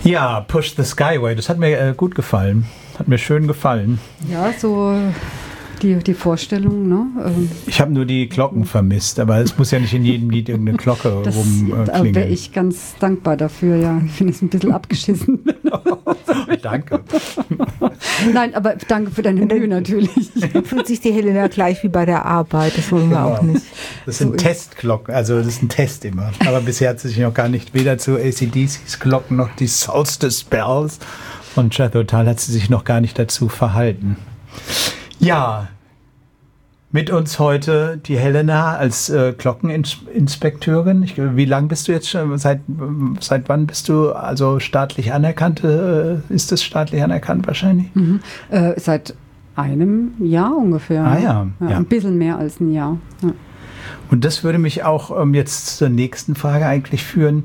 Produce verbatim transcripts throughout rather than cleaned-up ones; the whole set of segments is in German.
Ja, Push the Skyway, das hat mir äh, gut gefallen. Hat mir schön gefallen. Ja, so die, die Vorstellung, ne? Ähm, ich habe nur die Glocken vermisst, aber es muss ja nicht in jedem Lied irgendeine Glocke rumklingeln. Da wäre ich ganz dankbar dafür, ja. Ich finde es ein bisschen abgeschissen. Danke. Nein, aber danke für deine Mühe natürlich. Dann fühlt sich die Helena gleich wie bei der Arbeit, das wollen wir Genau. auch nicht. Das sind so Testglocken, also das ist ein Test immer. Aber bisher hat sie sich noch gar nicht weder zu A C D Cs Glocken noch die Solstice Bells und Jethro Tull hat sie sich noch gar nicht dazu verhalten. Ja, mit uns heute die Helena als äh, Glockeninspekteurin. Ich, wie lange bist du jetzt schon? Seit, seit wann bist du also staatlich anerkannt? Äh, ist das staatlich anerkannt wahrscheinlich? Mhm. Äh, seit einem Jahr ungefähr. Ah ja, ja, ja. Ein bisschen mehr als ein Jahr. Ja. Und das würde mich auch ähm, jetzt zur nächsten Frage eigentlich führen.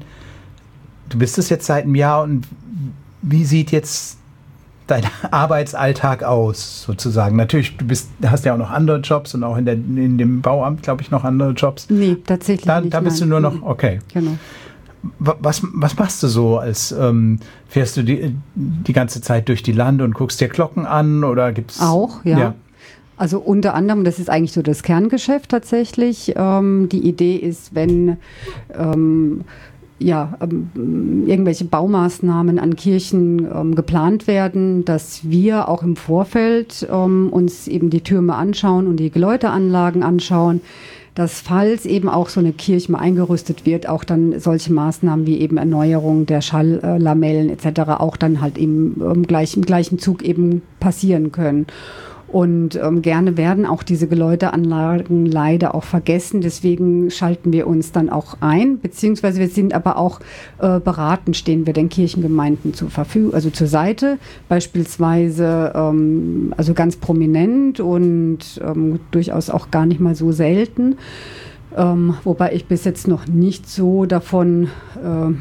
Du bist es jetzt seit einem Jahr und wie sieht jetzt dein Arbeitsalltag aus, sozusagen? Natürlich, du bist, hast ja auch noch andere Jobs und auch in, der, in dem Bauamt, glaube ich, noch andere Jobs. Nee, tatsächlich da, nicht. Da bist nein. du nur noch, okay. Genau. Was, was machst du so? Als ähm, fährst du die, die ganze Zeit durch die Lande und guckst dir Glocken an oder gibt's auch, ja. ja. Also unter anderem, das ist eigentlich so das Kerngeschäft tatsächlich. Ähm, die Idee ist, wenn ähm, ja, ähm, irgendwelche Baumaßnahmen an Kirchen ähm, geplant werden, dass wir auch im Vorfeld ähm, uns eben die Türme anschauen und die Geläuteanlagen anschauen, dass falls eben auch so eine Kirche mal eingerüstet wird, auch dann solche Maßnahmen wie eben Erneuerung der Schalllamellen et cetera auch dann halt eben ähm, gleich, im gleichen Zug eben passieren können. Und ähm, gerne werden auch diese Geläuteanlagen leider auch vergessen. Deswegen schalten wir uns dann auch ein, beziehungsweise wir sind aber auch äh, beratend, stehen wir den Kirchengemeinden zur Verfügung, also zur Seite. Beispielsweise ähm, also ganz prominent und ähm, durchaus auch gar nicht mal so selten. Ähm, wobei ich bis jetzt noch nicht so davon ähm,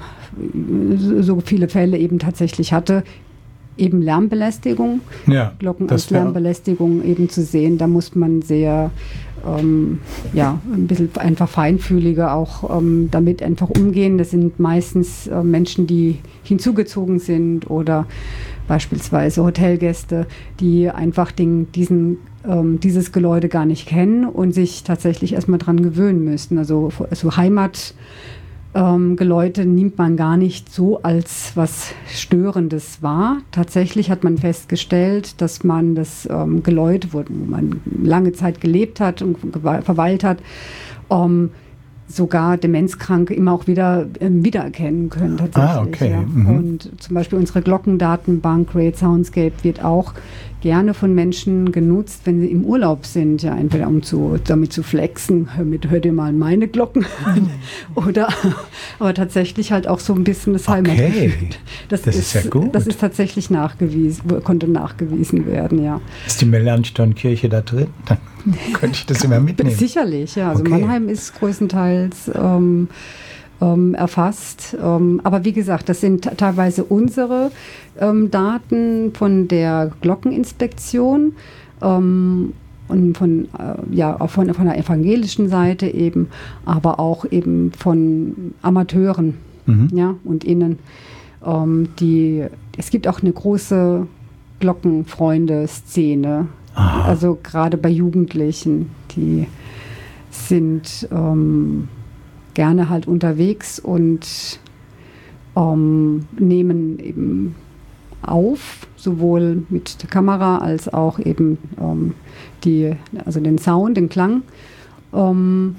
so viele Fälle eben tatsächlich hatte. Eben Lärmbelästigung, ja, Glocken als Lärmbelästigung eben zu sehen. Da muss man sehr, ähm, ja, ein bisschen einfach feinfühliger auch ähm, damit einfach umgehen. Das sind meistens äh, Menschen, die hinzugezogen sind oder beispielsweise Hotelgäste, die einfach den, diesen, ähm, dieses Geläute gar nicht kennen und sich tatsächlich erstmal dran gewöhnen müssen. Also, also Heimat Ähm, Geläute nimmt man gar nicht so als was Störendes wahr. Tatsächlich hat man festgestellt, dass man das ähm, Geläut, wo man lange Zeit gelebt hat und verweilt hat, ähm, sogar Demenzkranke immer auch wieder ähm, wiedererkennen können. Tatsächlich, ah, okay. Ja. Mhm. Und zum Beispiel unsere Glockendatenbank Great Soundscape wird auch gerne von Menschen genutzt, wenn sie im Urlaub sind, ja, entweder um zu, damit zu flexen, hör, mit, hör dir mal meine Glocken an, oder aber tatsächlich halt auch so ein bisschen das Heimatgefühl. Okay. Das, das ist, ist ja gut. Das ist tatsächlich nachgewiesen, konnte nachgewiesen werden, ja. Ist die Melanchthon-Kirche da drin? Dann könnte ich das immer mitnehmen. Sicherlich, ja. Also okay. Mannheim ist größtenteils ähm, ähm, erfasst. Ähm, aber wie gesagt, das sind teilweise unsere ähm, Daten von der Glockeninspektion ähm, und von, äh, ja, auch von, von der evangelischen Seite eben, aber auch eben von Amateuren, mhm. ja, und innen. Ähm, die, es gibt auch eine große Glockenfreunde-Szene. Aha. Also gerade bei Jugendlichen, die sind ähm, gerne halt unterwegs und ähm, nehmen eben auf, sowohl mit der Kamera als auch eben ähm, die, also den Sound, den Klang, ähm,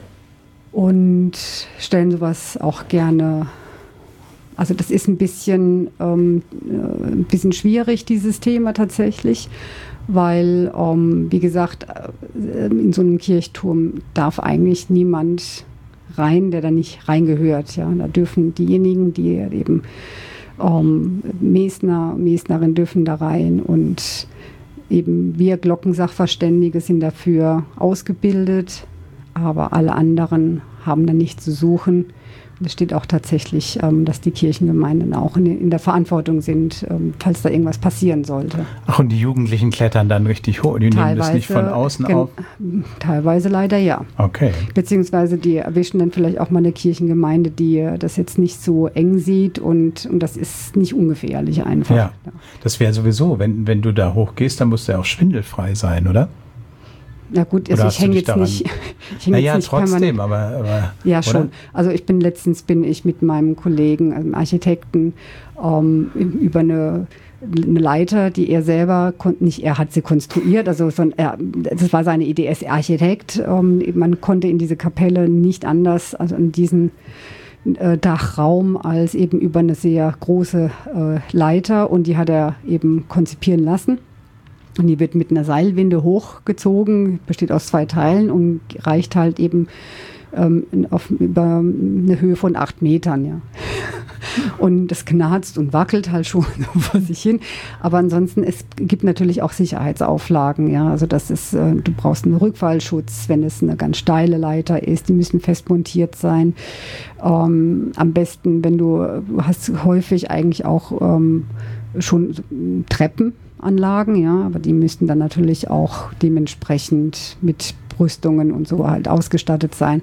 und stellen sowas auch gerne. Also das ist ein bisschen, ähm, ein bisschen schwierig, dieses Thema tatsächlich, weil, ähm, wie gesagt, in so einem Kirchturm darf eigentlich niemand rein, der da nicht reingehört. Ja. Da dürfen diejenigen, die eben ähm, Mesner, Mesnerin dürfen da rein und eben wir Glockensachverständige sind dafür ausgebildet, aber alle anderen haben da nichts zu suchen. Es steht auch tatsächlich, ähm, dass die Kirchengemeinden auch in, in der Verantwortung sind, ähm, falls da irgendwas passieren sollte. Ach, und die Jugendlichen klettern dann richtig hoch, die nehmen das nicht von außen gen- auf? Teilweise leider ja. Okay. Beziehungsweise die erwischen dann vielleicht auch mal eine Kirchengemeinde, die das jetzt nicht so eng sieht und, und das ist nicht ungefährlich einfach. Ja, das wäre sowieso, wenn, wenn du da hochgehst, dann musst du ja auch schwindelfrei sein, oder? Ja gut, Oder also hast ich du hänge dich jetzt daran- nicht. Ich häng Naja, jetzt nicht trotzdem, permanent- aber, aber. Ja, oder? schon. Also ich bin letztens bin ich mit meinem Kollegen, einem Architekten, ähm, über eine, eine Leiter, die er selber konnte, nicht er hat sie konstruiert, also so ein, er, das war seine Idee, er ist Architekt. Ähm, man konnte in diese Kapelle nicht anders, also in diesen äh, Dachraum, als eben über eine sehr große äh, Leiter, und die hat er eben konzipieren lassen. Und die wird mit einer Seilwinde hochgezogen, besteht aus zwei Teilen und reicht halt eben ähm, auf, über eine Höhe von acht Metern. Ja. Und das knarzt und wackelt halt schon vor sich hin. Aber ansonsten, es gibt natürlich auch Sicherheitsauflagen. Ja. Also das ist, äh, du brauchst einen Rückfallschutz, wenn es eine ganz steile Leiter ist. Die müssen fest montiert sein. Ähm, am besten, wenn du, du hast häufig eigentlich auch ähm, schon Treppen. Anlagen, ja, aber die müssten dann natürlich auch dementsprechend mit Brüstungen und so halt ausgestattet sein,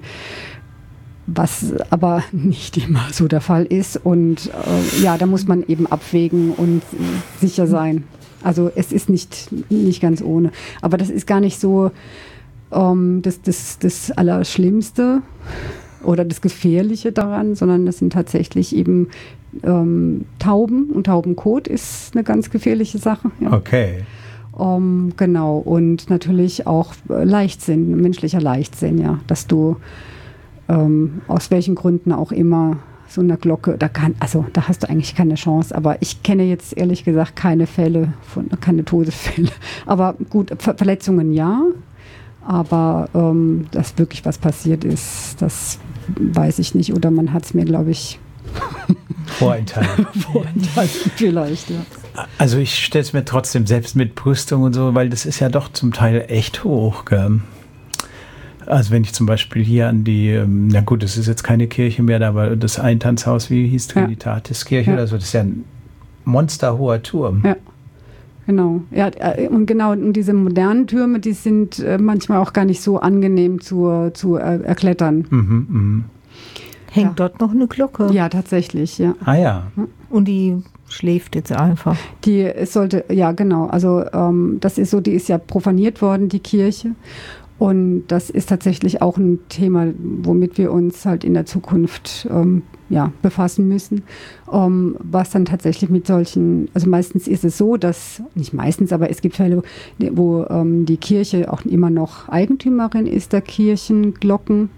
was aber nicht immer so der Fall ist. Und äh, ja, da muss man eben abwägen und äh, sicher sein. Also es ist nicht, nicht ganz ohne. Aber das ist gar nicht so ähm, das, das, das Allerschlimmste oder das Gefährliche daran, sondern das sind tatsächlich eben Ähm, Tauben und Taubenkot ist eine ganz gefährliche Sache. Ja. Okay. Um, genau, und natürlich auch äh, Leichtsinn, menschlicher Leichtsinn, ja, dass du ähm, aus welchen Gründen auch immer so eine Glocke, da kann, also da hast du eigentlich keine Chance, aber ich kenne jetzt ehrlich gesagt keine Fälle, von, keine Todesfälle. Aber gut, Ver- Verletzungen ja, aber ähm, dass wirklich was passiert ist, das weiß ich nicht, oder man hat es mir, glaube ich, Vorenthalten. Vorenthalten vielleicht, ja. Also ich stelle es mir trotzdem selbst mit Brüstung und so, weil das ist ja doch zum Teil echt hoch. Gell? Also wenn ich zum Beispiel hier an die, ähm, na gut, das ist jetzt keine Kirche mehr, aber das Eintanzhaus, wie hieß Trinitatiskirche Ja. oder so, das ist ja ein monsterhoher Turm. Ja. Genau, ja, äh, und genau, und diese modernen Türme, die sind äh, manchmal auch gar nicht so angenehm zu, zu äh, erklettern. Mhm, mhm. Hängt Ja. dort noch eine Glocke? Ja, tatsächlich, ja. Ah ja. Und die schläft jetzt einfach. Die es sollte, ja genau, also ähm, das ist so, die ist ja profaniert worden, die Kirche. Und das ist tatsächlich auch ein Thema, womit wir uns halt in der Zukunft ähm, ja, befassen müssen. Ähm, was dann tatsächlich mit solchen, also meistens ist es so, dass, nicht meistens, aber es gibt Fälle, wo ähm, die Kirche auch immer noch Eigentümerin ist der Kirchenglocken.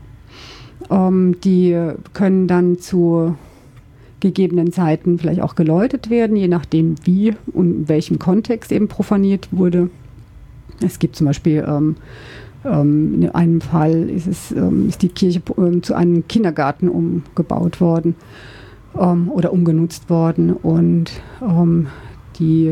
Ähm, die können dann zu gegebenen Zeiten vielleicht auch geläutet werden, je nachdem wie und in welchem Kontext eben profaniert wurde. Es gibt zum Beispiel ähm, ähm, in einem Fall ist, es, ähm, ist die Kirche ähm, zu einem Kindergarten umgebaut worden ähm, oder umgenutzt worden, und ähm, die,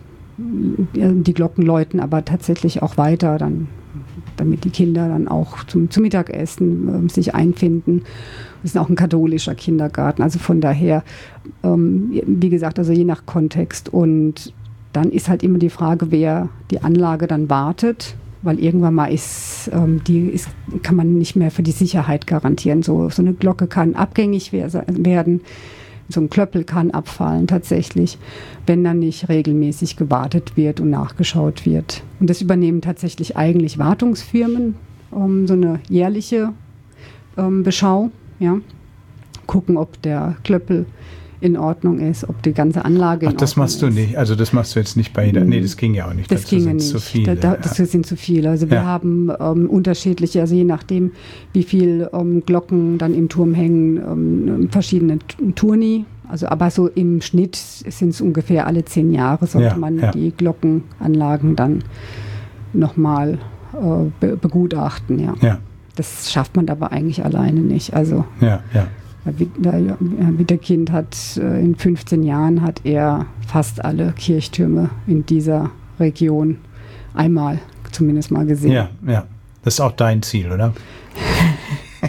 die Glocken läuten aber tatsächlich auch weiter, dann, damit die Kinder dann auch zum, zum Mittagessen äh, sich einfinden. Das ist auch ein katholischer Kindergarten, also von daher, ähm, wie gesagt, also je nach Kontext. Und dann ist halt immer die Frage, wer die Anlage dann wartet, weil irgendwann mal ist, ähm, die ist, kann man nicht mehr für die Sicherheit garantieren. So, so eine Glocke kann abgängig wer- werden, so ein Klöppel kann abfallen tatsächlich, wenn dann nicht regelmäßig gewartet wird und nachgeschaut wird. Und das übernehmen tatsächlich eigentlich Wartungsfirmen, um so eine jährliche ähm, Beschau, ja, gucken, ob der Klöppel in Ordnung ist, ob die ganze Anlage in Ach, das Ordnung machst du ist. nicht. Also das machst du jetzt nicht bei jeder. Nee, das ging ja auch nicht. Das Dazu ginge sind nicht. zu viele. Da, da, das ja. sind zu viele. Also wir Ja. haben ähm, unterschiedliche, also je nachdem, wie viel ähm, Glocken dann im Turm hängen, ähm, verschiedene T- Turni. Also aber so im Schnitt sind es ungefähr alle zehn Jahre, sollte Ja, man ja. die Glockenanlagen dann nochmal äh, be- begutachten. Ja. Ja, Das schafft man aber eigentlich alleine nicht. Also ja, ja. der Wiederkind hat äh, in fünfzehn Jahren hat er fast alle Kirchtürme in dieser Region einmal zumindest mal gesehen. Ja, ja. Das ist auch dein Ziel, oder?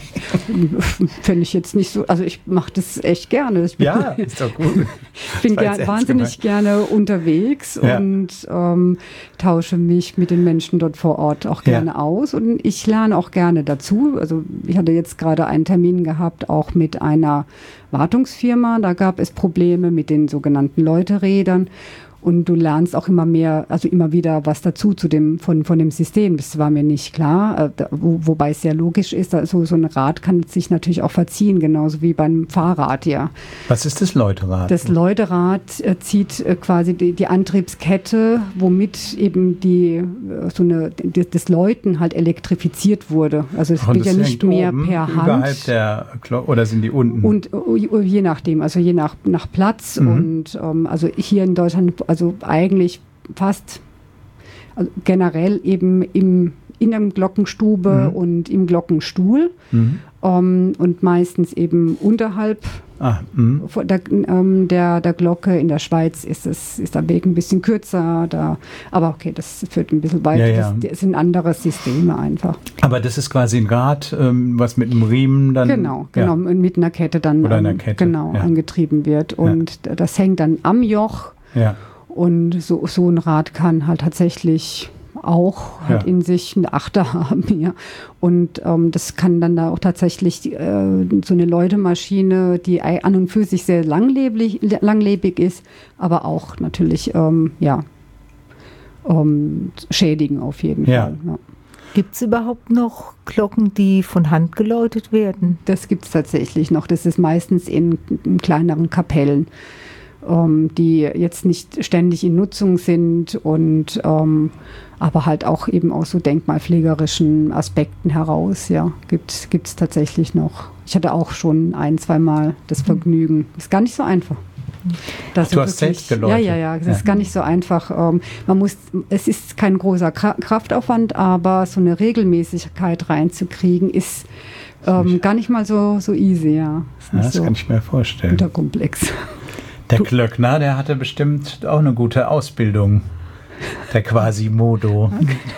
finde ich jetzt nicht so, also ich mache das echt gerne. Ich bin, ja, ist doch gut. Ich bin ger- wahnsinnig gerne unterwegs ja. und ähm, tausche mich mit den Menschen dort vor Ort auch gerne ja. aus und ich lerne auch gerne dazu. Also ich hatte jetzt gerade einen Termin gehabt, auch mit einer Wartungsfirma, da gab es Probleme mit den sogenannten Läuterädern. Und du lernst auch immer mehr, also immer wieder was dazu zu dem, von, von dem System. Das war mir nicht klar, äh, da, wo, wobei es sehr logisch ist. Also so ein Rad kann sich natürlich auch verziehen, genauso wie beim Fahrrad, ja. Was ist das Läuterad? Das Läuterad äh, zieht äh, quasi die, die Antriebskette, womit eben die, äh, so eine, die, das Läuten halt elektrifiziert wurde. Also es geht ja nicht mehr per Hand. Überhalb der Glo- oder sind die unten? Und uh, je nachdem, also je nach, nach Platz. Mhm. Und ähm, also hier in Deutschland also eigentlich fast also generell eben im, in der Glockenstube mhm. und im Glockenstuhl mhm. um, und meistens eben unterhalb ah, der, ähm, der, der Glocke. In der Schweiz ist, es, ist der Weg ein bisschen kürzer, da, aber okay, das führt ein bisschen weiter. Ja, ja. Das, das sind andere Systeme einfach. Aber das ist quasi ein Rad, ähm, was mit einem Riemen dann... Genau, genau, ja. mit einer Kette dann Oder einer Kette. Genau, ja. angetrieben wird und ja. das hängt dann am Joch. Ja. Und so, so ein Rad kann halt tatsächlich auch halt ja. in sich eine Achter haben. Ja. Und ähm, das kann dann da auch tatsächlich äh, so eine Läutemaschine, die an und für sich sehr langlebig, langlebig ist, aber auch natürlich ähm, ja, ähm, schädigen auf jeden ja. Fall. Ja. Gibt es überhaupt noch Glocken, die von Hand geläutet werden? Das gibt es tatsächlich noch. Das ist meistens in, in kleineren Kapellen, ähm, die jetzt nicht ständig in Nutzung sind und ähm, aber halt auch eben aus so denkmalpflegerischen Aspekten heraus, ja, gibt es tatsächlich noch. Ich hatte auch schon ein, zweimal das Vergnügen. Ist gar nicht so einfach. Ach, du hast selbst geläutet? Ja, ja, ja, das ja. ist gar nicht so einfach. Ähm, man muss, es ist kein großer Kra- Kraftaufwand, aber so eine Regelmäßigkeit reinzukriegen, ist ähm, gar nicht mal so, so easy, ja. Ist ja das so kann ich mir vorstellen. Unterkomplex. Der du, Glöckner, der hatte bestimmt auch eine gute Ausbildung. Der Quasimodo.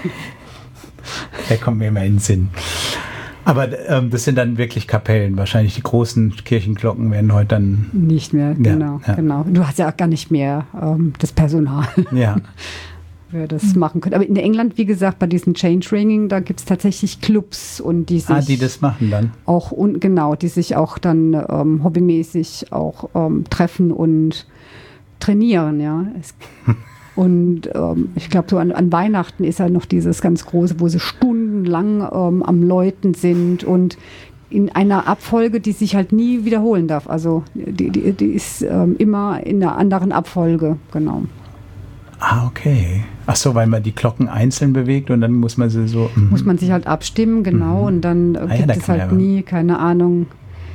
Der kommt mir immer in den Sinn. Aber ähm, das sind dann wirklich Kapellen. Wahrscheinlich die großen Kirchenglocken werden heute dann... Nicht mehr, genau. Ja, ja. genau. Du hast ja auch gar nicht mehr ähm, das Personal, ja. wer das machen könnte. Aber in England, wie gesagt, bei diesen Change Ringing, da gibt es tatsächlich Clubs und die sich... Ah, die das machen dann? Auch, und, genau, die sich auch dann ähm, hobbymäßig auch ähm, treffen und trainieren, ja. Es, Und ähm, ich glaube, so an, an Weihnachten ist ja noch dieses ganz große, wo sie stundenlang ähm, am Läuten sind und in einer Abfolge, die sich halt nie wiederholen darf. Also die, die, die ist ähm, immer in einer anderen Abfolge, genau. Ah, okay. Ach so, weil man die Glocken einzeln bewegt und dann muss man sie so... Mm. Muss man sich halt abstimmen, genau, mm. und dann äh, ah, gibt ja, es halt nie, keine Ahnung.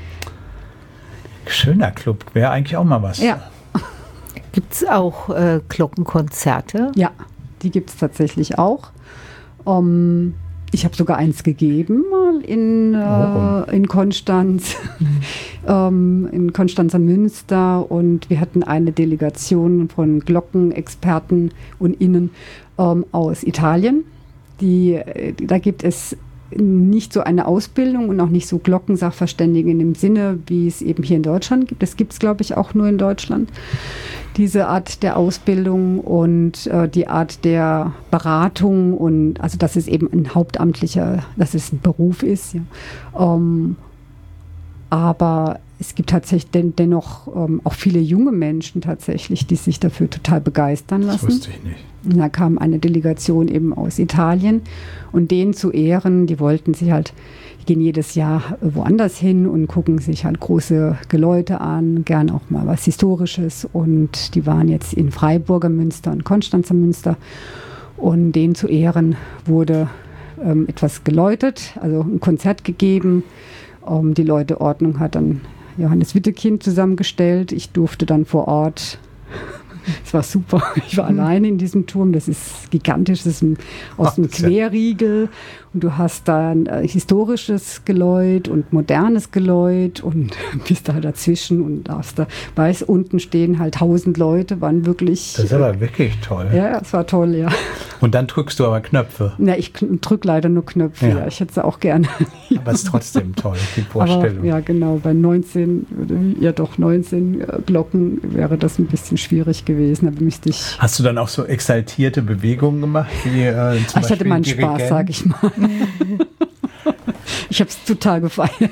Schöner Club, wäre eigentlich auch mal was. Ja. Gibt es auch äh, Glockenkonzerte? Ja, die gibt es tatsächlich auch. Um, ich habe sogar eins gegeben mal in, oh. äh, in Konstanz, ähm, in Konstanzer Münster, und wir hatten eine Delegation von Glockenexperten und Innen ähm, aus Italien. Die, da gibt es nicht so eine Ausbildung und auch nicht so Glockensachverständigen in dem Sinne, wie es eben hier in Deutschland gibt. Das gibt es, glaube ich, auch nur in Deutschland, diese Art der Ausbildung und äh, die Art der Beratung, und also dass es eben ein hauptamtlicher, dass es ein Beruf ist. Ja. Ähm, aber es gibt tatsächlich den, dennoch ähm, auch viele junge Menschen tatsächlich, die sich dafür total begeistern lassen. Das wusste ich nicht. Und da kam eine Delegation eben aus Italien, und denen zu Ehren, die wollten sich halt, die gehen jedes Jahr woanders hin und gucken sich halt große Geläute an, gern auch mal was Historisches, und die waren jetzt in Freiburger Münster und Konstanzer Münster, und denen zu Ehren wurde ähm, etwas geläutet, also ein Konzert gegeben. Um, die Läuteordnung hat dann Johannes Wittekind zusammengestellt. Ich durfte dann vor Ort Es war super. Ich war alleine in diesem Turm. Das ist gigantisch. Das ist ein, aus Ach, einem das ist ja- Querriegel. Und du hast da ein äh, historisches Geläut und modernes Geläut und bist da dazwischen und darfst da, weißt, unten stehen halt tausend Leute, waren wirklich. Das ist aber wirklich toll. Ja, es war toll, ja. Und dann drückst du aber Knöpfe. Na, ich drücke leider nur Knöpfe. Ja. Ja. Ich hätte es auch gerne. Aber es ist trotzdem toll, die Aber, Vorstellung. ja, genau, bei neunzehn, ja doch, neunzehn äh, Glocken wäre das ein bisschen schwierig gewesen. Da müsste ich. Hast du dann auch so exaltierte Bewegungen gemacht? Wie, äh, zum Ach, ich hatte Beispiel meinen Dirigent? Spaß, sag ich mal. Ich habe es total gefeiert.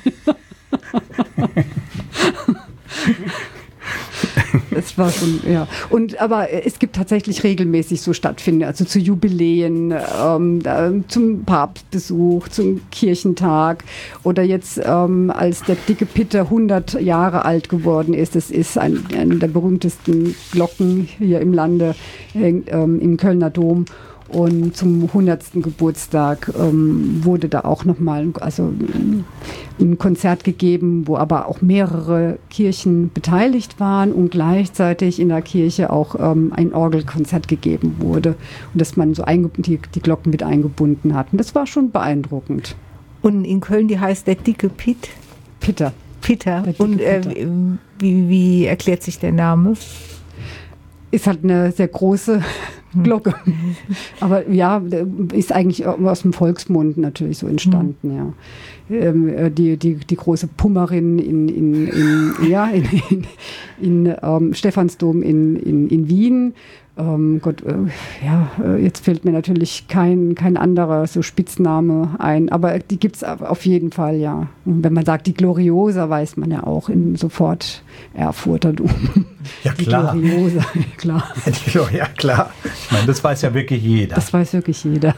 Es war schon, ja. Und aber es gibt tatsächlich regelmäßig so Stattfinder, also zu Jubiläen, ähm, da, zum Papstbesuch, zum Kirchentag oder jetzt ähm, als der dicke Pitter hundert Jahre alt geworden ist. Das ist ein, eine der berühmtesten Glocken hier im Lande, hängt, ähm, im Kölner Dom. Und zum hundertsten Geburtstag ähm, wurde da auch nochmal also, ein Konzert gegeben, wo aber auch mehrere Kirchen beteiligt waren und gleichzeitig in der Kirche auch ähm, ein Orgelkonzert gegeben wurde und dass man so die, die Glocken mit eingebunden hat. Und das war schon beeindruckend. Und in Köln, die heißt der dicke Pitt. Pitter. Pitter. Der dicke Und äh, Pitter. wie, wie erklärt sich der Name? Ist halt eine sehr große Glocke. Aber ja, ist eigentlich aus dem Volksmund natürlich so entstanden, ja. Ähm, die, die, die große Pummerin in, in, in, ja, in, in, in ähm, Stephansdom in, in, in Wien. Ähm, Gott, äh, ja, äh, jetzt fällt mir natürlich kein, kein anderer so Spitzname ein, aber die gibt es auf jeden Fall, ja. Und wenn man sagt, die Gloriosa, weiß man ja auch in sofort Erfurter Dom. Ja, Die klar. Gloriosa, klar. Ja, klar. Ich meine, das weiß ja wirklich jeder. Das weiß wirklich jeder.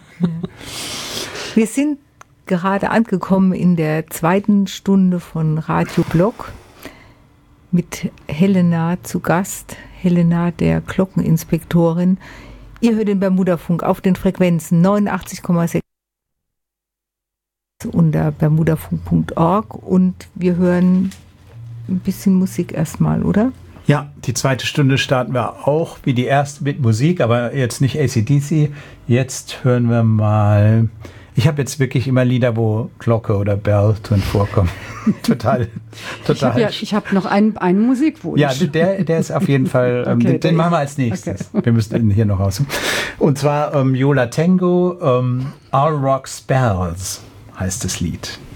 Wir sind gerade angekommen in der zweiten Stunde von Radio Block mit Helena zu Gast. Helena, der Glockeninspektorin. Ihr hört den Bermudafunk auf den Frequenzen neunundachtzig Komma sechs unter bermudafunk punkt org und wir hören ein bisschen Musik erstmal, oder? Ja, die zweite Stunde starten wir auch wie die erste mit Musik, aber jetzt nicht A C D C. Jetzt hören wir mal. Ich habe jetzt wirklich immer Lieder, wo Glocke oder Bell drin vorkommen. total, total. Ich habe ja, ich hab noch einen, einen Musikwunsch. Ja, der, der ist auf jeden Fall, ähm, Okay, den, der den machen ist- wir als nächstes. okay. Wir müssen ihn hier noch raus. Und zwar ähm, Yola Tango, ähm, All Rock Spells heißt das Lied.